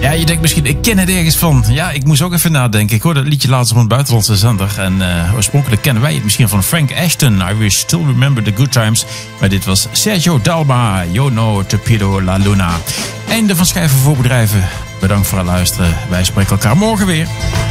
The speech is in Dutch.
Ja, je denkt misschien, ik ken het ergens van. Ja, ik moest ook even nadenken. Ik hoorde het liedje laatst op een buitenlandse zender. En oorspronkelijk kennen wij het misschien van Frank Ashton. I will still remember the good times. Maar dit was Sergio Dalma, Yo no Torpedo la Luna. Einde van Schijven voor Bedrijven. Bedankt voor het luisteren. Wij spreken elkaar morgen weer.